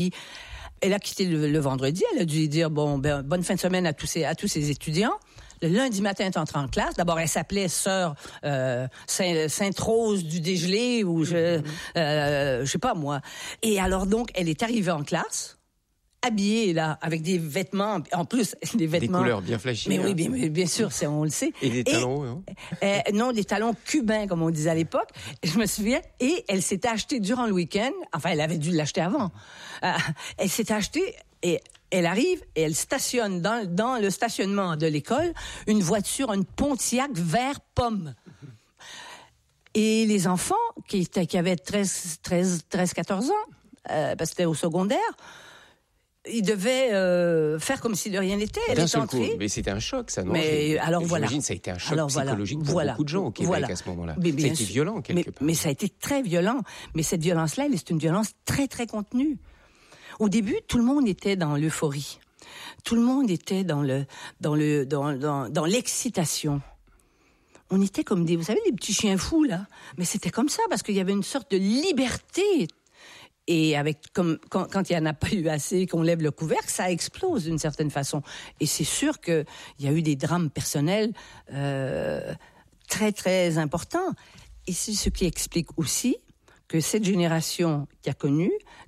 Elle a quitté le vendredi, elle a dû dire bonne fin de semaine à tous ses étudiants. Le lundi matin, elle est entrée en classe. D'abord, elle s'appelait Sœur Sainte-Rose du Dégelé ou je sais pas moi. Et alors donc, elle est arrivée en classe, habillée là avec des vêtements, en plus des vêtements. Des couleurs bien flashy. Mais oui, bien sûr, on le sait. Et des talons, non? Non, des talons cubains comme on disait à l'époque. Je me souviens. Et elle s'était achetée durant le week-end. Enfin, elle avait dû l'acheter avant. Elle s'était achetée et elle arrive et elle stationne dans le stationnement de l'école une voiture, une Pontiac vert pomme. Et les enfants qui avaient 13-14 ans, parce que c'était au secondaire, ils devaient faire comme si de rien n'était. Elle est entrée. Mais c'était un choc, ça, non? Mais alors voilà. J'imagine ça a été un choc psychologique pour beaucoup de gens au Québec à ce moment-là. Ça a été violent quelque part. Mais ça a été très violent. Mais cette violence-là, c'est une violence très très contenue. Au début, tout le monde était dans l'euphorie. Tout le monde était dans l'excitation. On était comme vous savez, des petits chiens fous, là. Mais c'était comme ça, parce qu'il y avait une sorte de liberté. Et quand il n'y en a pas eu assez, qu'on lève le couvercle, ça explose d'une certaine façon. Et c'est sûr qu'il y a eu des drames personnels très, très importants. Et c'est ce qui explique aussi que cette génération qui a connu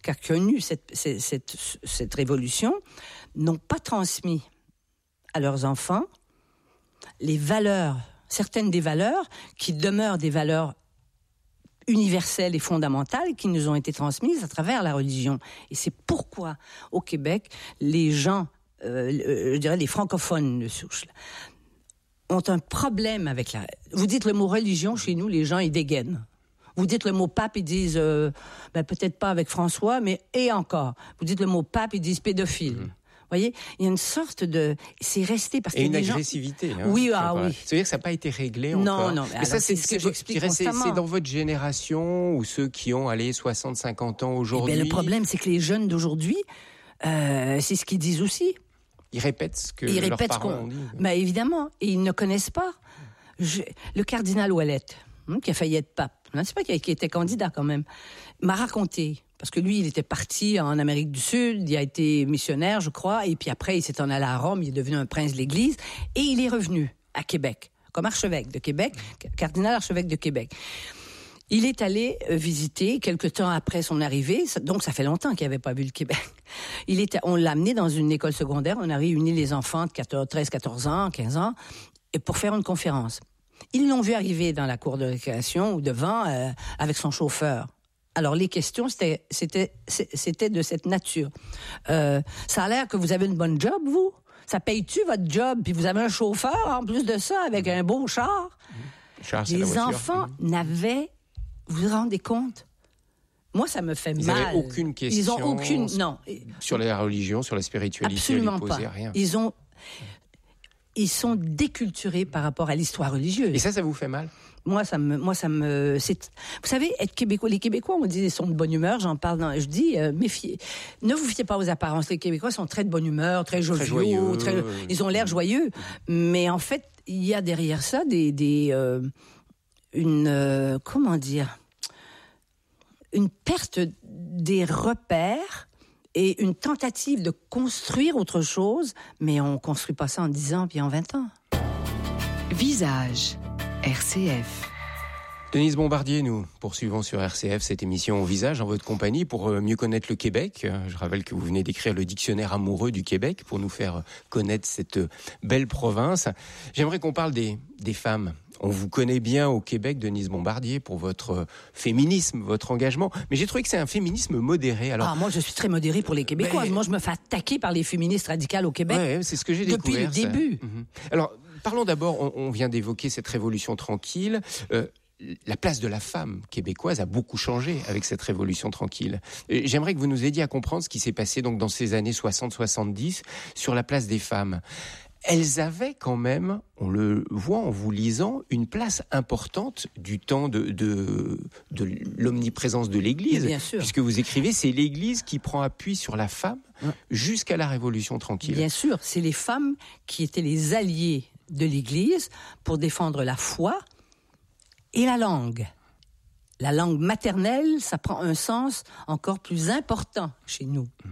cette révolution n'ont pas transmis à leurs enfants les valeurs, certaines des valeurs qui demeurent des valeurs universelles et fondamentales qui nous ont été transmises à travers la religion. Et c'est pourquoi, au Québec, les gens, je dirais les francophones de souche, ont un problème avec la... Vous dites le mot religion, chez nous, les gens, ils dégainent. Vous dites le mot pape, ils disent, peut-être pas avec François, mais et encore. Vous dites le mot pape, ils disent pédophile. Vous voyez, il y a une sorte de... C'est resté parce que une agressivité. Hein, oui, oui. C'est-à-dire que ça n'a pas été réglé encore. Non. Mais ça, c'est ce que j'explique constamment. C'est dans votre génération ou ceux qui ont 60-50 ans aujourd'hui. Le problème, c'est que les jeunes d'aujourd'hui, c'est ce qu'ils disent aussi. Ils répètent ce que leurs parents ont dit. Évidemment, et ils ne connaissent pas. Le cardinal Ouellette, qui a failli être pape, c'est pas qui était candidat quand même, m'a raconté, parce que lui, il était parti en Amérique du Sud, il a été missionnaire, je crois, et puis après, il s'est en allé à Rome, il est devenu un prince de l'Église, et il est revenu à Québec, comme archevêque de Québec, cardinal archevêque de Québec. Il est allé visiter quelque temps après son arrivée, donc ça fait longtemps qu'il n'avait pas vu le Québec. On l'a amené dans une école secondaire, on a réuni les enfants de 13, 14 ans, 15 ans, et pour faire une conférence. Ils l'ont vu arriver dans la cour de récréation ou devant avec son chauffeur. Alors les questions c'était de cette nature. Ça a l'air que vous avez une bonne job, vous? Ça paye-tu votre job? Puis vous avez un chauffeur en plus de ça avec un beau char? Les enfants n'avaient... Vous vous rendez compte? Moi, ça me fait mal. Ils n'avaient aucune question. Ils ont aucune... Non. Sur la religion, sur la spiritualité. Absolument pas. Rien. Ils sont déculturés par rapport à l'histoire religieuse. Et ça vous fait mal? Moi, ça me, vous savez, être Québécois, les Québécois, on dit, ils sont de bonne humeur, je dis, ne vous fiez pas aux apparences. Les Québécois sont très de bonne humeur, très joviaux, ils ont l'air joyeux. Mais en fait, il y a derrière ça une perte des repères et une tentative de construire autre chose, mais on construit pas ça en 10 ans puis en 20 ans. Visage, RCF. Denise Bombardier, nous poursuivons sur RCF cette émission au Visage en votre compagnie pour mieux connaître le Québec. Je rappelle que vous venez d'écrire le dictionnaire amoureux du Québec pour nous faire connaître cette belle province. J'aimerais qu'on parle des femmes. On vous connaît bien au Québec, Denise Bombardier, pour votre féminisme, votre engagement. Mais j'ai trouvé que c'est un féminisme modéré. Alors, moi, je suis très modérée pour les Québécois. Moi, je me fais attaquer par les féministes radicales au Québec. Ouais, c'est ce que j'ai découvert. Depuis le début. Alors, parlons d'abord, on vient d'évoquer cette révolution tranquille. La place de la femme québécoise a beaucoup changé avec cette révolution tranquille. J'aimerais que vous nous aidiez à comprendre ce qui s'est passé donc dans ces années 60-70 sur la place des femmes. Elles avaient quand même, on le voit en vous lisant, une place importante du temps de l'omniprésence de l'Église. Bien sûr. Puisque vous écrivez, c'est l'Église qui prend appui sur la femme jusqu'à la Révolution tranquille. Bien sûr, c'est les femmes qui étaient les alliées de l'Église pour défendre la foi et la langue. la langue maternelle, ça prend un sens encore plus important chez nous.